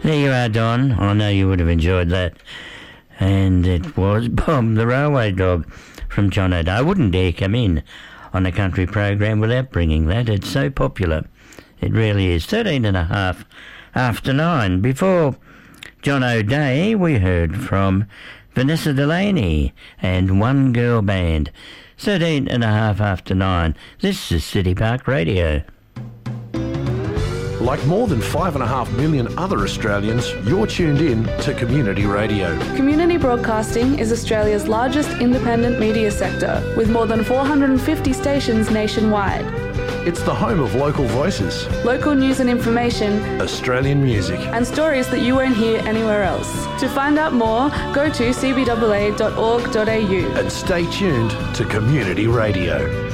There you are, Don. I know you would have enjoyed that. And it was Bob the Railway Dog from John O'Day. I wouldn't dare come in on a country program without bringing that. It's so popular. It really is. 13.5 after 9. Before John O'Day, we heard from Vanessa Delaney and One Girl Band. 13.5 after 9. This is City Park Radio. Like more than 5.5 million other Australians, you're tuned in to Community Radio. Community broadcasting is Australia's largest independent media sector, with more than 450 stations nationwide. It's the home of local voices, local news and information, Australian music, and stories that you won't hear anywhere else. To find out more, go to cbaa.org.au and stay tuned to Community Radio.